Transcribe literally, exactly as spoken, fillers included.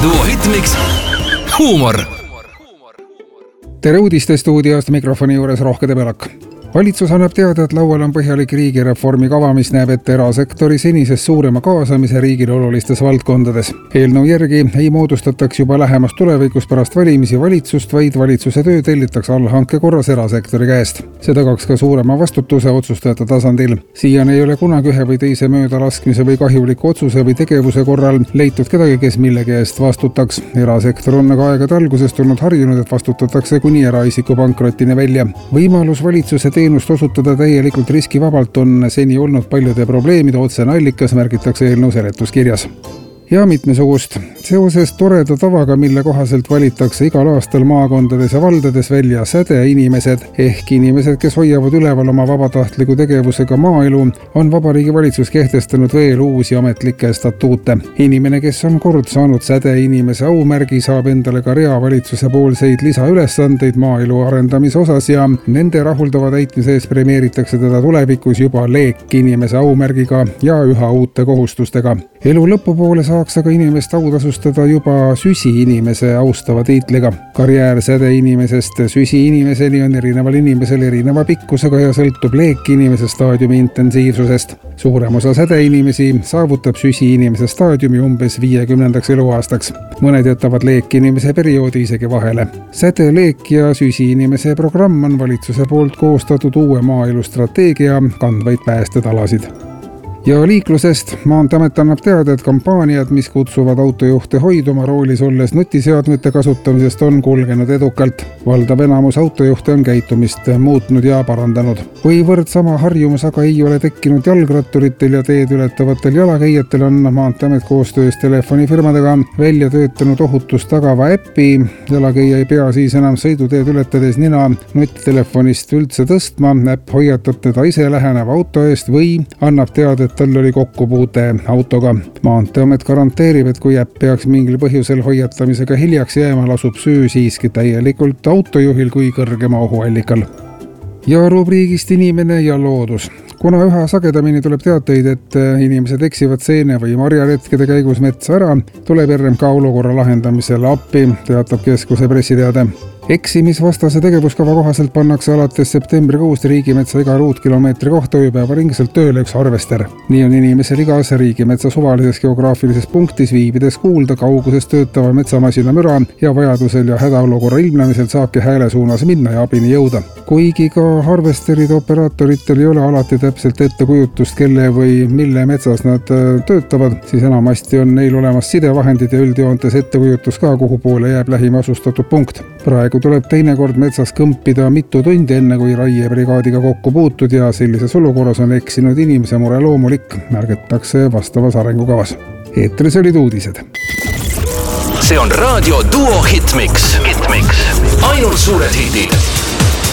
Duo Hitmix huumor. Tere uudistestuudiost, mikrofoni juures Rohke Debelak. Valitsus annab teada, et laual on põhjalik riigireformi kava, mis näeb ette erasektori senisest suurema kaasamise riigile olulistes valdkondades. Eelnõu järgi ei moodustataks juba lähemas tulevikus pärast valimisi valitsust, vaid valitsuse töö tellitakse allhanke korras erasektori käest. See tagaks ka suurema vastutuse otsustajate tasandil. Siiani ei ole kunagi ühe või teise möödalaskmise või kahjuliku otsuse või tegevuse korral leitud kedagi, kes millegi eest vastutaks. Erasektor on aga aegade algusest olnud harjunud, et vastutatakse kuni eraisiku pankrotini välja. Võimalus valitsuse teenust osutada täielikult riskivabalt on seni olnud paljude probleemide otsene allikas, märgitakse eelnõu seletuskirjas. Ja mitmesugust. Seoses toreda tavaga, mille kohaselt valitakse igal aastal maakondades ja valdades välja sädeinimesed ehk inimesed, kes hoiavad üleval oma vabatahtliku tegevusega maaelu, on Vabariigi Valitsus kehtestanud veel uusi ametlikke statuute. Inimene, kes on kord saanud sädeinimese aumärgi, saab endale ka rea valitsuse poolseid lisaülesandeid maaelu arendamise osas ja nende rahuldava täitmise ees premeeritakse teda tulevikus juba leekinimese aumärgiga ja üha uute kohustustega. Elu lõpupoole saaks aga inimest autasustada juba süsi-inimese austava tiitliga. Karjäär sädeinimesest süsi-inimeseni on erineval inimesel erineva pikkusega ja sõltub leekinimese staadiumi intensiivsusest. Suurem osa sädeinimesi saavutab süsi-inimese staadiumi umbes viiekümnendaks eluaastaks. Mõned jätavad leekinimese perioodi isegi vahele. Säde, leek ja süsi-inimese programm on valitsuse poolt koostatud uue maaelu strateegia kandvaid päästetalasid. Ja liiklusest Maanteamet annab teada, et kampaaniad, mis kutsuvad autojuhte hoiduma roolis olles nutiseadmete kasutamisest, on kulgenud edukalt. Valdav enamus autojuhte on käitumist muutnud ja parandanud. Kuivõrd sama harjumus aga ei ole tekkinud jalgratturitel ja teed ületavatel jalakäijatel, on Maanteamet koostöös telefonifirmadega välja töötanud ohutust tagava äppi. Jalakäija ei pea siis enam sõiduteed ületades nina nuttelefonist üldse tõstma. Äpp hoiatab teda ise läheneva auto eest või annab teada, tal oli kokkupuute autoga. Maanteamet garanteerib, et kui äpp peaks mingil põhjusel hoiatamisega hiljaks jääma, lasub süü siiski täielikult autojuhil kui kõrgema ohuallikal. Ja rubriigist inimene ja loodus. Kuna üha sagedamini tuleb teateid, et inimesed eksivad seene või marjaretkede käigus metsa ära, tuleb R M K olukorra lahendamisele appi, teatab keskuse pressiteade. Eksimisvastase tegevuskava kohaselt pannakse alates septembrikuust riigimetsa iga ruutkilomeetri kohta ööpäeva ringselt tööle üks harvester. Nii on inimesel igas riigimetsa suvalises geograafilises punktis viibides kuulda kauguses töötava metsamasina müra ja vajadusel ja hädaolukorra ilmnemisel saabki hääle suunas minna ja abini jõuda. Kuigi ka harvesteride operaatoritel ei ole alati täpselt ettekujutust, kelle või mille metsas nad töötavad, siis enamasti on neil olemas sidevahendid ja üldjoontes ettekujutus ka, kuhu poole jääb lähim asustatud punkt. Praegu tuleb teinekord metsas kõmpida mitu tundi enne, kui raiebrigaadiga kokku puutud ja sellises olukorras on eksinud inimese mure loomulik, märgitakse vastavas arengukavas. Eetris olid uudised. See on raadio Duo Hitmix. Hitmix. Ainult suured hitid.